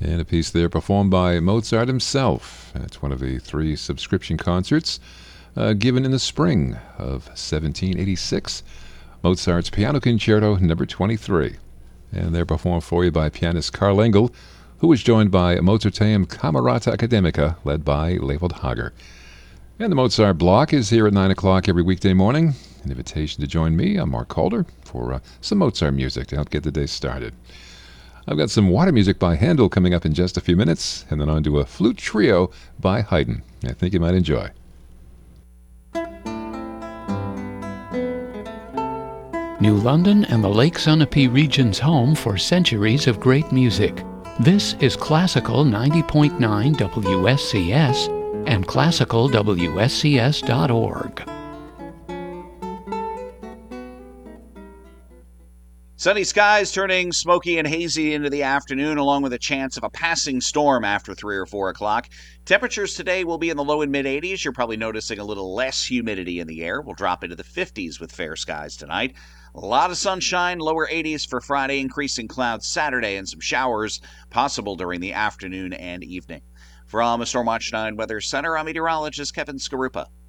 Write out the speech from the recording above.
And a piece there performed by Mozart himself. It's one of the 3 subscription concerts given in the spring of 1786. Mozart's Piano Concerto number 23. And they're performed for you by pianist Karl Engel, who was joined by Mozarteum Camerata Academica, led by Leopold Hager. And the Mozart Block is here at 9 o'clock every weekday morning. An invitation to join me, I'm Mark Calder, for some Mozart music to help get the day started. I've got some water music by Handel coming up in just a few minutes, and then on to a flute trio by Haydn. I think you might enjoy. New London and the Lake Sunapee region's home for centuries of great music. This is Classical 90.9 WSCS and classicalwscs.org. Sunny skies turning smoky and hazy into the afternoon, along with a chance of a passing storm after 3 or 4 o'clock. Temperatures today will be in the low and mid-80s. You're probably noticing a little less humidity in the air. We'll drop into the 50s with fair skies tonight. A lot of sunshine, lower 80s for Friday, increasing clouds Saturday, and some showers possible during the afternoon and evening. From a Stormwatch 9 Weather Center, I'm meteorologist Kevin Skarupa.